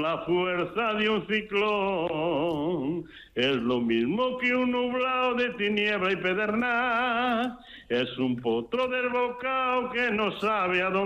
la fuerza de un ciclón. Es lo mismo que un nublado de tiniebla y pedernal. Es un potro del bocao que no sabe a dónde